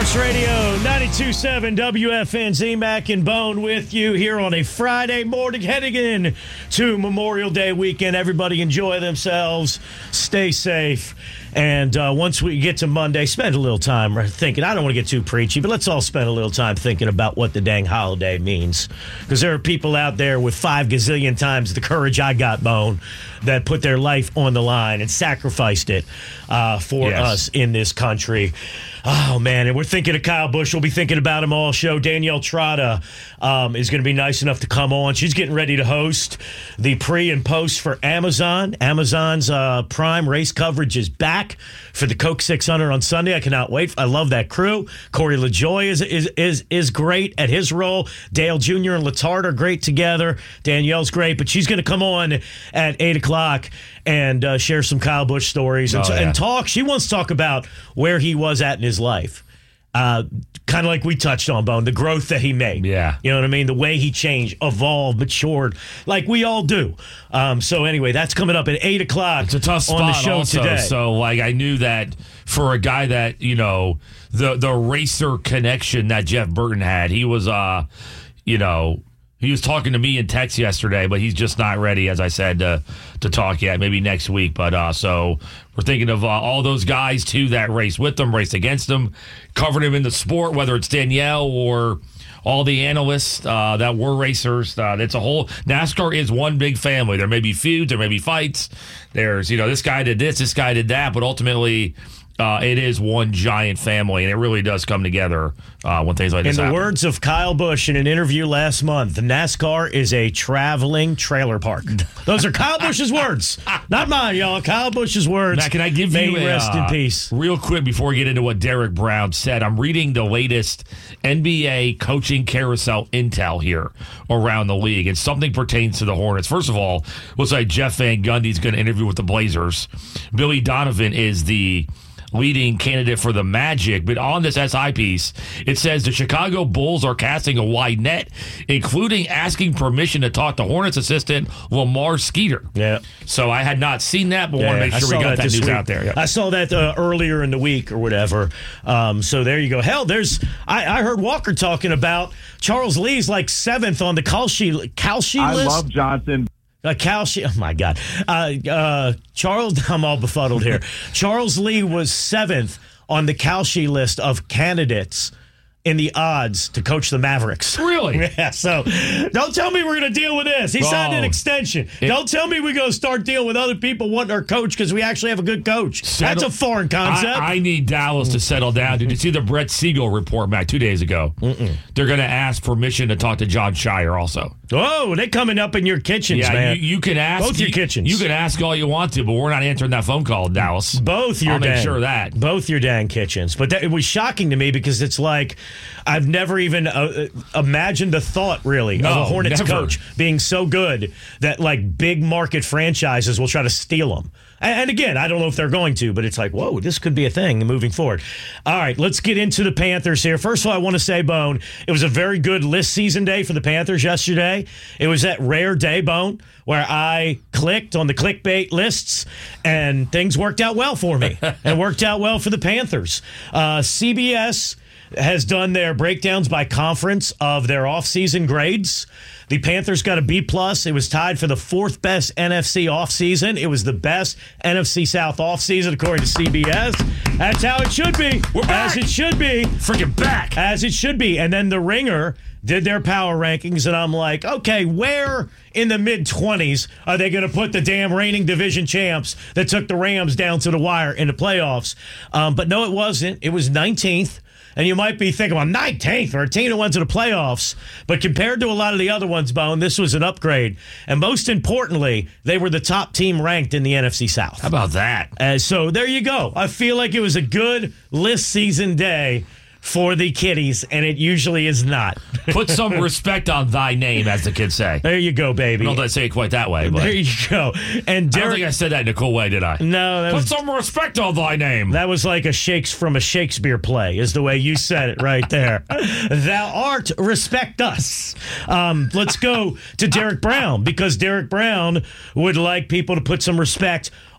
Sports Radio 92.7 WFNZ, Mac and Bone with you here on a Friday morning heading in to Memorial Day weekend. Everybody enjoy themselves, stay safe, and once we get to Monday, spend a little time thinking. I don't want to get too preachy, but let's all spend a little time thinking about what the dang holiday means, because there are people out there with 5 gazillion times the courage I got, Bone, that put their life on the line and sacrificed it for us in this country. Oh, man, and we're thinking of Kyle Busch. We'll be thinking about him all show. Danielle Trotta is going to be nice enough to come on. She's getting ready to host the pre and post for Amazon. Amazon's Prime race coverage is back for the Coke 600 on Sunday. I cannot wait. I love that crew. Corey LaJoie is great at his role. Dale Jr. and Letard are great together. Danielle's great, but she's going to come on at 8 o'clock and share some Kyle Busch stories and talk. She wants to talk about where he was at in his life. Kind of like we touched on, Bone, the growth that he made. Yeah. You know what I mean? The way he changed, evolved, matured, like we all do. So anyway, that's coming up at 8 o'clock. It's a tough spot on the show also. Today. So, like, I knew that for a guy that, you know, the racer connection that Jeff Burton had, he was, he was talking to me in text yesterday, but he's just not ready, as I said, to talk yet. Maybe next week. But so we're thinking of all those guys, too, that race with them, race against them, covered him in the sport, whether it's Danielle or all the analysts that were racers. It's a whole NASCAR is one big family. There may be feuds, there may be fights. There's, this guy did this guy did that, but ultimately it is one giant family, and it really does come together when things like this happen. In the words of Kyle Busch in an interview last month, NASCAR is a traveling trailer park. Those are Kyle Busch's words, not mine, y'all. Kyle Busch's words. Matt, can I give you rest in peace? Real quick before we get into what Derek Brown said, I'm reading the latest NBA coaching carousel intel here around the league, and something pertains to the Hornets. First of all, looks like Jeff Van Gundy's going to interview with the Blazers. Billy Donovan is the leading candidate for the Magic, but on this SI piece, it says the Chicago Bulls are casting a wide net, including asking permission to talk to Hornets assistant Lamar Skeeter. Yeah. So I had not seen that, but want to make sure we got that news out there. Yep. I saw that earlier in the week or whatever. So there you go. Hell, I heard Walker talking about Charles Lee's like 7th on the Kalshi list. I love Johnson. Oh my God. Charles, I'm all befuddled here. Charles Lee was 7th on the Kalshi list of candidates in the odds to coach the Mavericks. Really? Yeah, so don't tell me we're going to deal with this. He signed an extension. Don't tell me we're going to start dealing with other people wanting our coach because we actually have a good coach. That's a foreign concept. I need Dallas to settle down. Did you see the Brett Siegel report, Matt, 2 days ago? They're going to ask permission to talk to John Shire also. Oh, they're coming up in your kitchens, man. You can ask. Both your kitchens. You can ask all you want to, but we're not answering that phone call, Dallas. I'll make sure of that. Both your dang kitchens. But it was shocking to me because it's like I've never even imagined the thought, really, of a Hornets coach being so good that, like, big market franchises will try to steal them. And again, I don't know if they're going to, but it's like, whoa, this could be a thing moving forward. All right, let's get into the Panthers here. First of all, I want to say, Bone, it was a very good list season day for the Panthers yesterday. It was that rare day, Bone, where I clicked on the clickbait lists, and things worked out well for me and worked out well for the Panthers. CBS has done their breakdowns by conference of their offseason grades. The Panthers got a B+. It was tied for the 4th best NFC offseason. It was the best NFC South offseason, according to CBS. That's how it should be. We're back. As it should be. Freaking back. As it should be. And then the Ringer did their power rankings, and I'm like, okay, where in the mid-20s are they going to put the damn reigning division champs that took the Rams down to the wire in the playoffs? But no, it wasn't. It was 19th. And you might be thinking, well, 19th or a team that went to the playoffs. But compared to a lot of the other ones, Bone, this was an upgrade. And most importantly, they were the top team ranked in the NFC South. How about that? So there you go. I feel like it was a good list season day for the Kitties, and it usually is not. Put some respect on thy name, as the kids say. There you go, baby. I don't know if I say it quite that way. But there you go. And Derek, I don't think I said that in a cool way, did I? No. Put some respect on thy name. That was like a from a Shakespeare play, is the way you said it right there. Thou art, respect us. Let's go to Derek Brown, because Derek Brown would like people to put some respect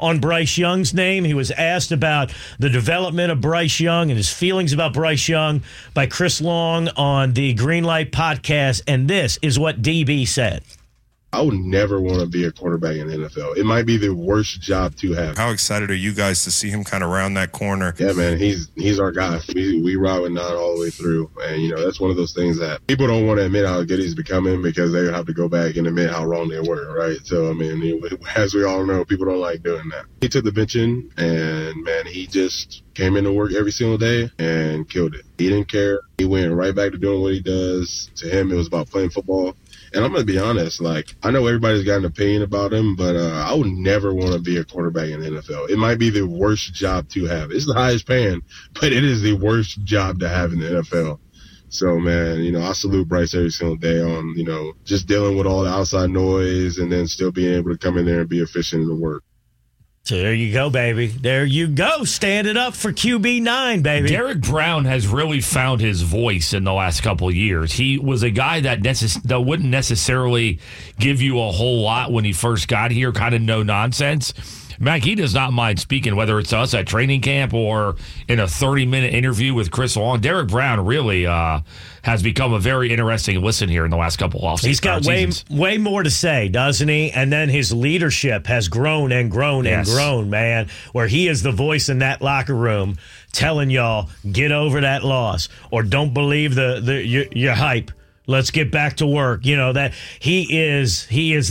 on Bryce Young's name. He was asked about the development of Bryce Young and his feelings about Bryce Young by Chris Long on the Greenlight podcast, and this is what DB said. I would never want to be a quarterback in the NFL. It might be the worst job to have. How excited are you guys to see him kind of round that corner? Yeah, man, he's our guy. We ride with Nine all the way through. And, that's one of those things that people don't want to admit how good he's becoming because they have to go back and admit how wrong they were, right? So, as we all know, people don't like doing that. He took the benching, and, man, he just came into work every single day and killed it. He didn't care. He went right back to doing what he does. To him, it was about playing football. And I'm going to be honest, I know everybody's got an opinion about him, but I would never want to be a quarterback in the NFL. It might be the worst job to have. It's the highest paying, but it is the worst job to have in the NFL. So, man, I salute Bryce every single day on, just dealing with all the outside noise and then still being able to come in there and be efficient in the work. So there you go, baby. There you go. Stand it up for QB9, baby. Derek Brown has really found his voice in the last couple of years. He was a guy that wouldn't necessarily give you a whole lot when he first got here, kind of no nonsense. Mac, he does not mind speaking, whether it's us at training camp or in a 30-minute interview with Chris Long. Derek Brown really has become a very interesting listen here in the last couple of offseasons. He's got way more to say, doesn't he? And then his leadership has grown and grown and grown, man, where he is the voice in that locker room telling y'all, get over that loss or don't believe your hype. Let's get back to work. That he is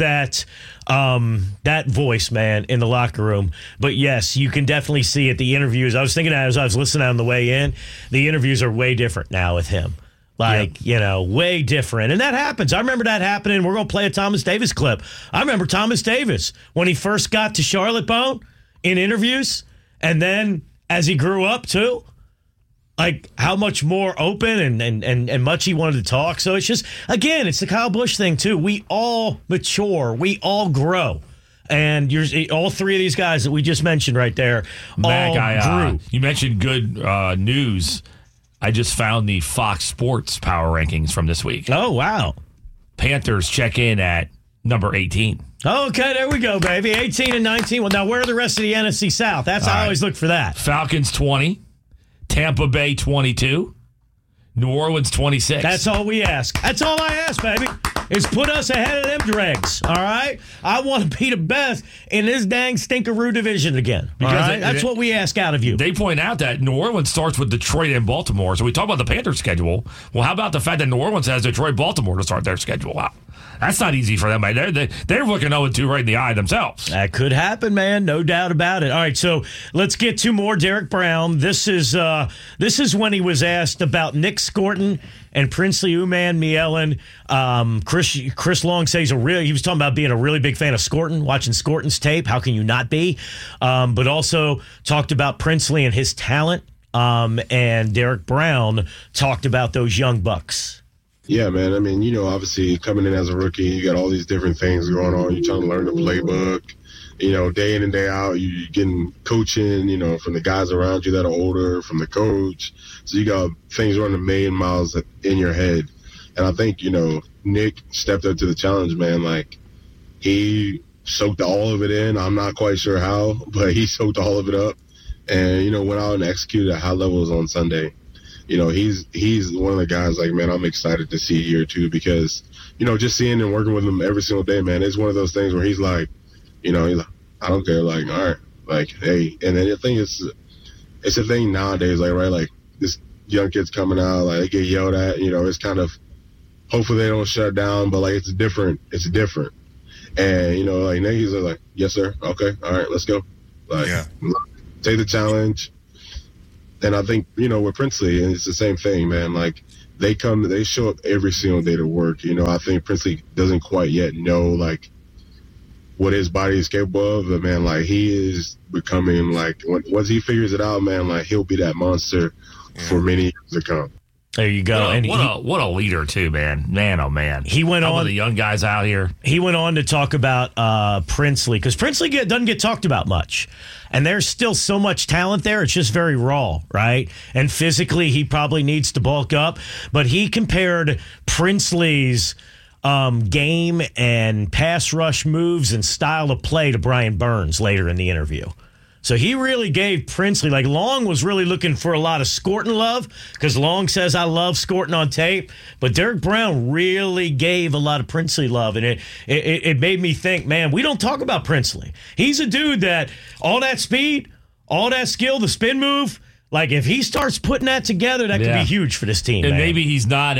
that voice, man, in the locker room. But yes, you can definitely see it. The interviews, I was thinking as I was listening on the way in, the interviews are way different now with him. Way different. And that happens. I remember that happening. We're going to play a Thomas Davis clip. I remember Thomas Davis when he first got to Charlotte, Bone, in interviews. And then as he grew up, too. How much more open and much he wanted to talk. So it's just, again, it's the Kyle Busch thing, too. We all mature. We all grow. And all three of these guys that we just mentioned right there all grew. You mentioned good news. I just found the Fox Sports power rankings from this week. Oh, wow. Panthers check in at number 18. Okay, there we go, baby. 18 and 19. Well, now where are the rest of the NFC South? I always look for that. Falcons 20. Tampa Bay 22, New Orleans 26. That's all we ask. That's all I ask, baby, is put us ahead of them dregs, all right? I want to be the best in this dang stinkeroo division again, because all right? That's what we ask out of you. They point out that New Orleans starts with Detroit and Baltimore, so we talk about the Panthers' schedule. Well, how about the fact that New Orleans has Detroit, Baltimore to start their schedule out? That's not easy for them. They're looking 0-2 right in the eye themselves. That could happen, man. No doubt about it. All right, so let's get to more Derek Brown. This is when he was asked about Nick Scorton and Princely Umanmielen. Chris Long says he was talking about being a really big fan of Scorton, watching Scorton's tape. How can you not be? But also talked about Princely and his talent. And Derek Brown talked about those young bucks. Yeah, man. Obviously coming in as a rookie, you got all these different things going on. You're trying to learn the playbook, day in and day out. You're getting coaching, from the guys around you that are older, from the coach. So you got things running a million miles in your head. And I think, Nick stepped up to the challenge, man. He soaked all of it in. I'm not quite sure how, but he soaked all of it up and, went out and executed at high levels on Sunday. He's one of the guys, man, I'm excited to see here, too, because, just seeing and working with him every single day, man, it's one of those things where he's like, he's like, I don't care, all right, hey. And then the thing is, it's a thing nowadays, right, this young kid's coming out, they get yelled at, it's kind of, hopefully they don't shut down, but, it's different. And, Nick, he's like, yes, sir, okay, all right, let's go. Take the challenge. And I think, with Princely, and it's the same thing, man. They show up every single day to work. I think Princely doesn't quite yet know, what his body is capable of. But, man, he is becoming, once he figures it out, man, he'll be that monster for many years to come. There you go. What a leader, too, man. Man, oh, man. He went on. The young guys out here. He went on to talk about Princely, because Princely doesn't get talked about much. And there's still so much talent there. It's just very raw, right? And physically, he probably needs to bulk up. But he compared Princely's game and pass rush moves and style of play to Brian Burns later in the interview. So he really gave Princely, like Long was really looking for a lot of Scorton love because Long says, I love Scorton on tape. But Derek Brown really gave a lot of Princely love. And it made me think, man, we don't talk about Princely. He's a dude that all that speed, all that skill, the spin move, like if he starts putting that together, that could be huge for this team. And man. maybe he's not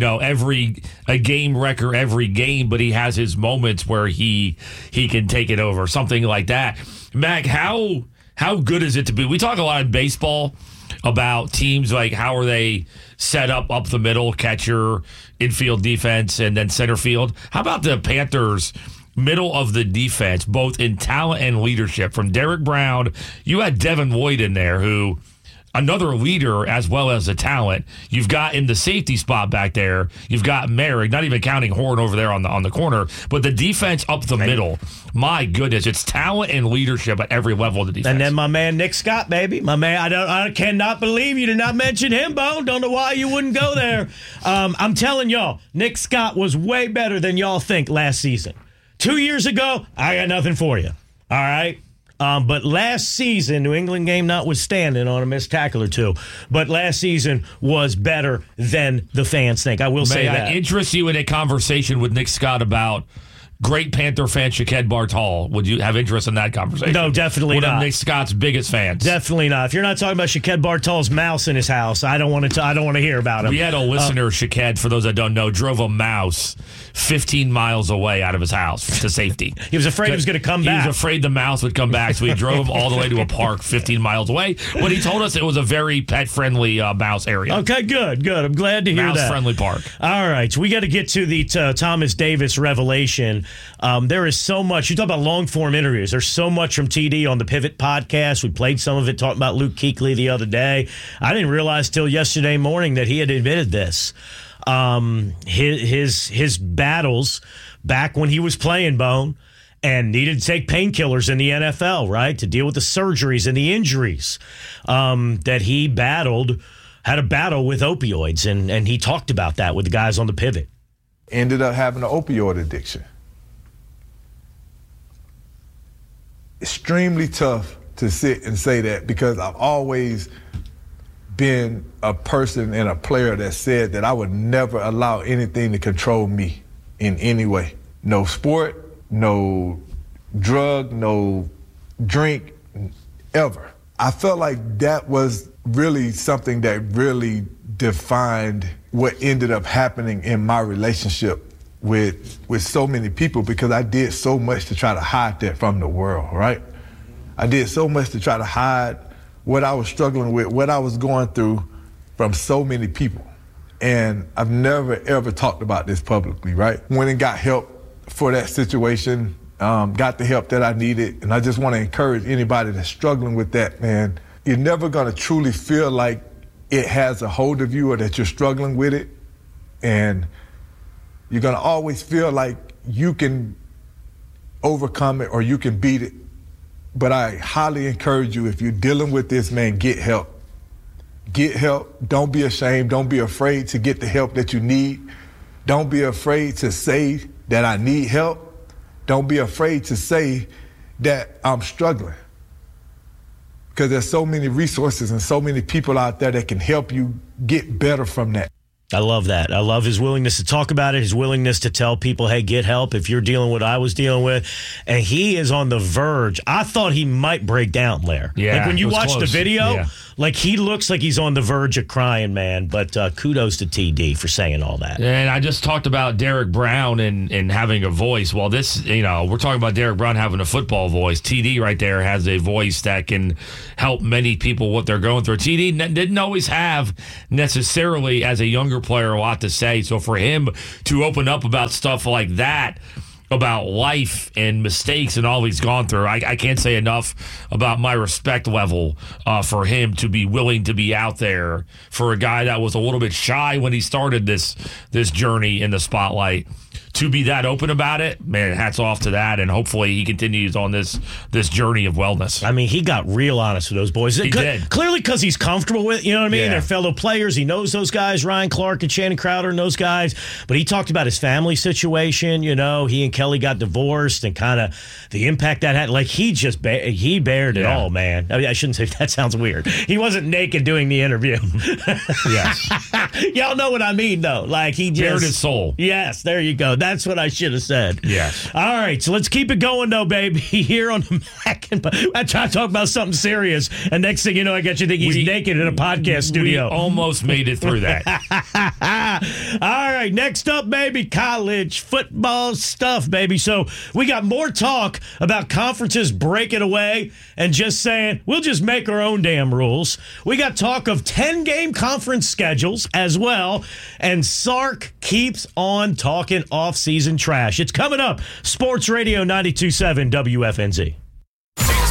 a game wrecker every game, but he has his moments where he can take it over, something like that. Mac, how good is it to be? We talk a lot in baseball about teams, like how are they set up the middle, catcher, infield defense, and then center field. How about the Panthers? Middle of the defense, both in talent and leadership. From Derek Brown, you had Devin Lloyd in there, who another leader as well as a talent. You've got in the safety spot back there, you've got Merrick, not even counting Horn over there on the corner, but the defense up the middle. My goodness, it's talent and leadership at every level of the defense. And then my man Nick Scott, baby, my man. I cannot believe you did not mention him, Bone. Don't know why you wouldn't go there. I'm telling y'all, Nick Scott was way better than y'all think last season. 2 years ago, I got nothing for you. All right. But last season, New England game notwithstanding on a missed tackle or two, but last season was better than the fans think. I will say that. May I interest you in a conversation with Nick Scott about great Panther fan Shaked Bartall? Would you have interest in that conversation? No, definitely not. One of not. Nick Scott's biggest fans. Definitely not. If you're not talking about Shaked Bartall's mouse in his house, I don't want to hear about him. We had a listener, Shaked, for those that don't know, drove a mouse 15 miles away out of his house to safety. He was afraid it was going to come back. He was afraid the mouse would come back, so he drove him all the way to a park 15 miles away. When he told us it was a very pet-friendly mouse area. Okay, good. I'm glad to hear that. Mouse-friendly park. All right, so we got to get to the Thomas Davis revelation. There is so much. You talk about long-form interviews. There's so much from TD on the Pivot podcast. We played some of it talking about Luke Kuechly the other day. I didn't realize till yesterday morning that he had admitted this. His battles back when he was playing, Bone, and needed to take painkillers in the NFL, right, to deal with the surgeries and the injuries that he had a battle with opioids, and he talked about that with the guys on the Pivot. Ended up having an opioid addiction. Extremely tough to sit and say that because I've always been a person and a player that said that I would never allow anything to control me in any way. No sport, no drug, no drink, ever. I felt like that was really something that really defined what ended up happening in my relationship with so many people because I did so much to try to hide that from the world, right? I did so much to try to hide what I was struggling with, what I was going through from so many people. And I've never, ever talked about this publicly, right? Went and got help for that situation, got the help that I needed. And I just want to encourage anybody that's struggling with that, man. You're never going to truly feel like it has a hold of you or that you're struggling with it. And you're going to always feel like you can overcome it or you can beat it. But I highly encourage you, if you're dealing with this, man, get help. Get help. Don't be ashamed. Don't be afraid to get the help that you need. Don't be afraid to say that I need help. Don't be afraid to say that I'm struggling. Because there's so many resources and so many people out there that can help you get better from that. I love that. I love his willingness to talk about it, his willingness to tell people, hey, get help if you're dealing with what I was dealing with. And he is on the verge. I thought he might break down there. Yeah, like when you watch close. the video, yeah. Like he looks like he's on the verge of crying, man. But kudos to TD for saying all that. And I just talked about Derek Brown and having a voice. Well, this, we're talking about Derek Brown having a football voice. TD right there has a voice that can help many people what they're going through. TD didn't always have necessarily, as a younger player, a lot to say. So for him to open up about stuff like that, about life and mistakes and all he's gone through. I can't say enough about my respect level for him to be willing to be out there for a guy that was a little bit shy when he started this journey in the spotlight. To be that open about it, man, hats off to that, and hopefully he continues on this journey of wellness. I mean, he got real honest with those boys. He did. Clearly because he's comfortable with, you know what I mean? Yeah. They're fellow players. He knows those guys, Ryan Clark and Shannon Crowder and those guys. But he talked about his family situation. You know, he and Kelly got divorced and kind of the impact that had. Like, he just he bared it all, man. I mean, I shouldn't say that sounds weird. He wasn't naked doing the interview. Yes. Y'all know what I mean, though. Like, he just bared his soul. Yes, there you go. That's what I should have said. Yes. All right, so let's keep it going, though, baby. Here on the Mac and I try to talk about something serious, and next thing you know, I got you thinking he's naked in a podcast studio. We almost made it through that. All right, next up, baby, college football stuff, baby. So we got more talk about conferences breaking away and just saying, we'll just make our own damn rules. We got talk of 10-game conference schedules as well, and Sark keeps on talking off-season trash. It's coming up. Sports Radio 92.7 WFNZ.